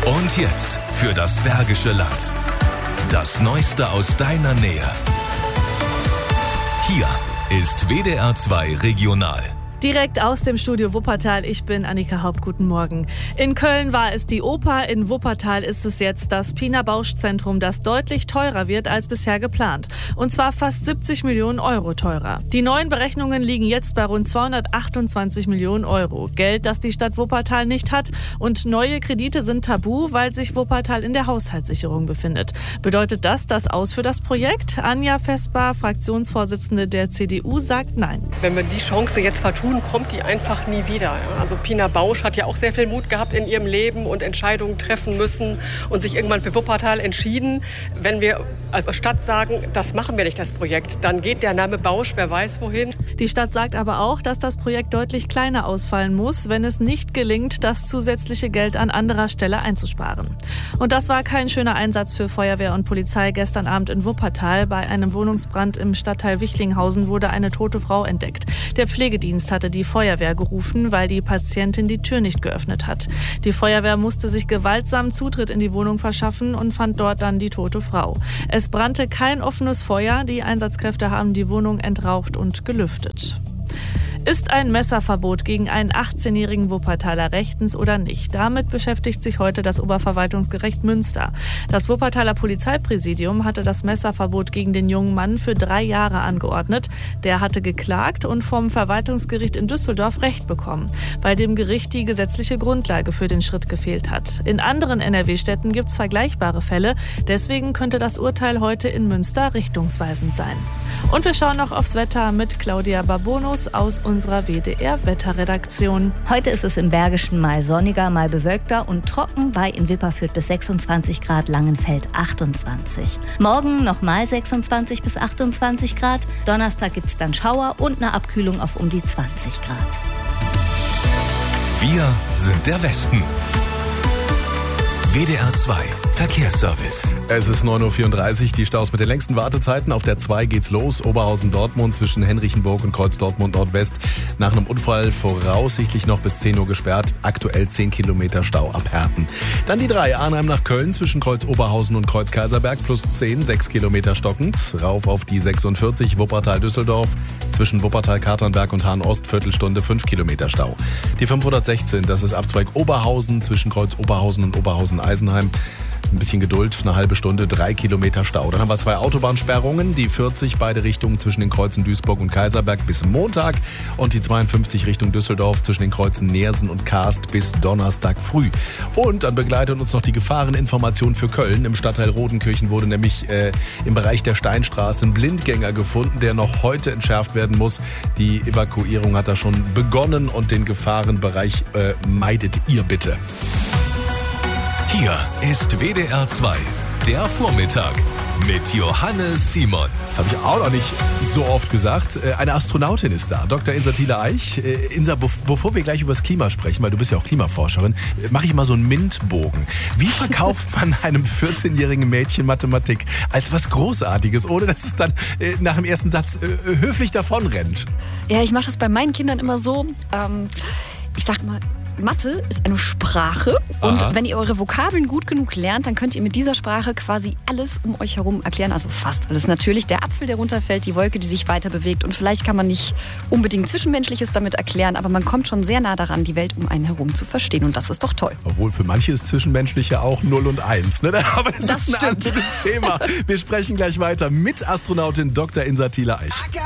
Und jetzt für das Bergische Land. Das Neueste aus deiner Nähe. Hier ist WDR 2 Regional. Direkt aus dem Studio Wuppertal, ich bin Annika Haupt, guten Morgen. In Köln war es die Oper, in Wuppertal ist es jetzt das Pina Bausch Zentrum, das deutlich teurer wird als bisher geplant. Und zwar fast 70 Millionen Euro teurer. Die neuen Berechnungen liegen jetzt bei rund 228 Millionen Euro. Geld, das die Stadt Wuppertal nicht hat. Und neue Kredite sind tabu, weil sich Wuppertal in der Haushaltssicherung befindet. Bedeutet das Aus für das Projekt? Anja Vesper, Fraktionsvorsitzende der CDU, sagt nein. Wenn wir die Chance jetzt vertun, kommt die einfach nie wieder. Also Pina Bausch hat ja auch sehr viel Mut gehabt in ihrem Leben und Entscheidungen treffen müssen und sich irgendwann für Wuppertal entschieden. Wenn wir als Stadt sagen, das machen wir nicht, das Projekt, dann geht der Name Bausch, wer weiß wohin. Die Stadt sagt aber auch, dass das Projekt deutlich kleiner ausfallen muss, wenn es nicht gelingt, das zusätzliche Geld an anderer Stelle einzusparen. Und das war kein schöner Einsatz für Feuerwehr und Polizei gestern Abend in Wuppertal. Bei einem Wohnungsbrand im Stadtteil Wichlinghausen wurde eine tote Frau entdeckt. Der Pflegedienst hatte die Feuerwehr gerufen, weil die Patientin die Tür nicht geöffnet hat. Die Feuerwehr musste sich gewaltsam Zutritt in die Wohnung verschaffen und fand dort dann die tote Frau. Es brannte kein offenes Feuer, die Einsatzkräfte haben die Wohnung entraucht und gelüftet. Ist ein Messerverbot gegen einen 18-jährigen Wuppertaler rechtens oder nicht? Damit beschäftigt sich heute das Oberverwaltungsgericht Münster. Das Wuppertaler Polizeipräsidium hatte das Messerverbot gegen den jungen Mann für 3 Jahre angeordnet. Der hatte geklagt und vom Verwaltungsgericht in Düsseldorf Recht bekommen, weil dem Gericht die gesetzliche Grundlage für den Schritt gefehlt hat. In anderen NRW-Städten gibt es vergleichbare Fälle. Deswegen könnte das Urteil heute in Münster richtungsweisend sein. Und wir schauen noch aufs Wetter mit Claudia Babonus aus unserer WDR-Wetterredaktion. Heute ist es im Bergischen mal sonniger, mal bewölkter und trocken, bei in Wipperfürth bis 26 Grad, Langenfeld 28. Morgen nochmal 26 bis 28 Grad. Donnerstag gibt es dann Schauer und eine Abkühlung auf um die 20 Grad. Wir sind der Westen. WDR 2 Verkehrsservice. Es ist 9.34 Uhr, die Staus mit den längsten Wartezeiten. Auf der 2 geht's los, Oberhausen-Dortmund zwischen Henrichenburg und Kreuz Dortmund Nordwest. Nach einem Unfall voraussichtlich noch bis 10 Uhr gesperrt. Aktuell 10 Kilometer Stau ab Herten. Dann die 3, Arnheim nach Köln zwischen Kreuz Oberhausen und Kreuz Kaiserberg plus 10, 6 Kilometer stockend. Rauf auf die 46, Wuppertal-Düsseldorf zwischen Wuppertal-Katernberg und Hahn-Ost, Viertelstunde 5 Kilometer Stau. Die 516, das ist Abzweig Oberhausen zwischen Kreuz Oberhausen und Oberhausen-Eisenheim. Ein bisschen Geduld, eine halbe Stunde, 3 Kilometer Stau. Dann haben wir 2 Autobahnsperrungen, die 40 beide Richtungen zwischen den Kreuzen Duisburg und Kaiserberg bis Montag und die 52 Richtung Düsseldorf zwischen den Kreuzen Neersen und Karst bis Donnerstag früh. Und dann begleitet uns noch die Gefahreninformation für Köln. Im Stadtteil Rodenkirchen wurde nämlich im Bereich der Steinstraße ein Blindgänger gefunden, der noch heute entschärft werden muss. Die Evakuierung hat da schon begonnen und den Gefahrenbereich meidet ihr bitte. Hier ist WDR 2, der Vormittag mit Johannes Simon. Das habe ich auch noch nicht so oft gesagt. Eine Astronautin ist da, Dr. Insa Thiele-Eich. Insa, bevor wir gleich über das Klima sprechen, weil du bist ja auch Klimaforscherin, mache ich mal so einen MINT-Bogen. Wie verkauft man einem 14-jährigen Mädchen Mathematik als was Großartiges, ohne dass es dann nach dem ersten Satz höflich davonrennt? Ja, ich mache das bei meinen Kindern immer so. Ich sag mal, Mathe ist eine Sprache und wenn ihr eure Vokabeln gut genug lernt, dann könnt ihr mit dieser Sprache quasi alles um euch herum erklären, also fast alles natürlich. Der Apfel, der runterfällt, die Wolke, die sich weiter bewegt und vielleicht kann man nicht unbedingt Zwischenmenschliches damit erklären, aber man kommt schon sehr nah daran, die Welt um einen herum zu verstehen und das ist doch toll. Obwohl für manche ist Zwischenmenschliche auch 0 und 1, ne? Aber das ist ein stimmt. anderes Thema. Wir sprechen gleich weiter mit Astronautin Dr. Insa Thiele-Eich.